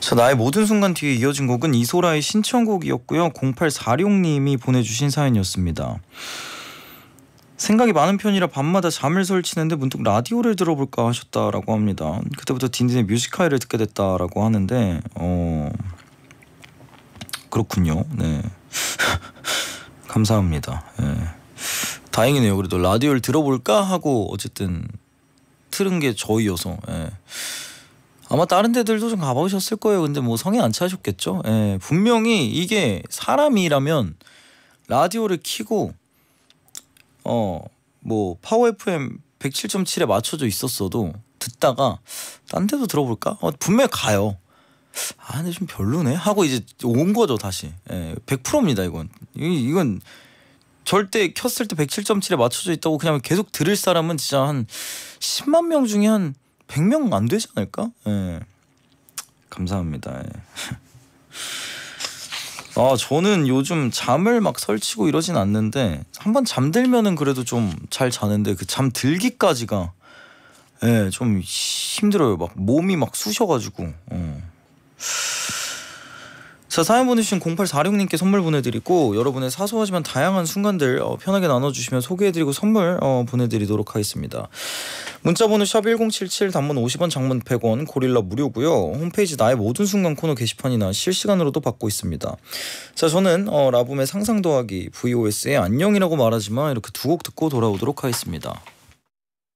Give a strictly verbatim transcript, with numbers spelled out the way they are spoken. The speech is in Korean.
자, 나의 모든 순간 뒤에 이어진 곡은 이소라의 신청곡이었고요. 공팔사육님이 보내주신 사연이었습니다. 생각이 많은 편이라 밤마다 잠을 설치는데 문득 라디오를 들어볼까 하셨다라고 합니다. 그때부터 딘딘의 뮤지카이를 듣게 됐다라고 하는데 어 그렇군요. 네. 감사합니다. 네. 다행이네요. 그래도 라디오를 들어볼까 하고 어쨌든 틀은 게 저희여서. 예. 아마 다른 데들도 좀 가보셨을 거예요. 근데 뭐 성에 안 차셨겠죠. 예. 분명히 이게 사람이라면 라디오를 켜고 어 뭐 파워 에프엠 백칠 점 칠에 맞춰져 있었어도 듣다가 딴 데도 들어볼까? 어, 분명히 가요. 아 근데 좀 별로네 하고 이제 온 거죠 다시. 예. 백 퍼센트입니다 이건. 이, 이건 절대 켰을 때 백칠 점 칠에 맞춰져 있다고 그냥 계속 들을 사람은 진짜 한 십만 명 중에 한 백 명 안 되지 않을까? 예. 감사합니다. 예. 아 저는 요즘 잠을 막 설치고 이러진 않는데 한번 잠들면은 그래도 좀 잘 자는데 그 잠들기까지가 예, 좀 힘들어요. 막 몸이 막 쑤셔가지고. 어. 자, 사연 보내주신 공팔사육님께 선물 보내드리고 여러분의 사소하지만 다양한 순간들 어, 편하게 나눠주시면 소개해드리고 선물 어, 보내드리도록 하겠습니다. 문자번호 샵 일공칠칠, 단문 오십 원, 장문 백 원, 고릴라 무료고요. 홈페이지 나의 모든 순간 코너 게시판이나 실시간으로도 받고 있습니다. 자, 저는 어, 라붐의 상상 더하기 브이오에스의 안녕이라고 말하지만 이렇게 두 곡 듣고 돌아오도록 하겠습니다.